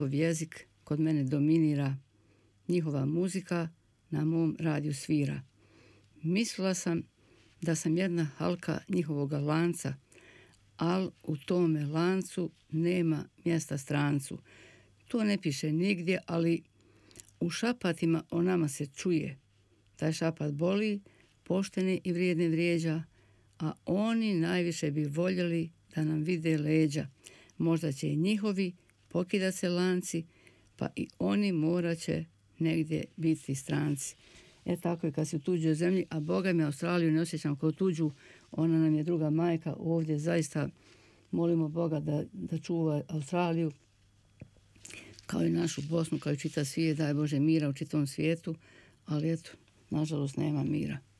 jezik kod mene dominira, njihova muzika na mom radiju svira. Mislila sam da sam jedna halka njihovoga lanca, al u tome lancu nema mjesta strancu. To ne piše nigdje, ali u šapatima o nama se čuje. Taj šapat boli, poštene i vrijedne vrijeđa, a oni najviše bi voljeli da nam vide leđa. Možda će i njihovi pokidat se lanci, pa i oni morat će negdje biti stranci. Tako je kad si u tuđoj zemlji, a Boga mi Australiju ne osjećam kao tuđu, ona nam je druga majka. Ovdje zaista molimo Boga da čuva Australiju, kao i našu Bosnu, kao i čitav svijet, daj Bože mira u čitavom svijetu, ali eto, nažalost nema mira.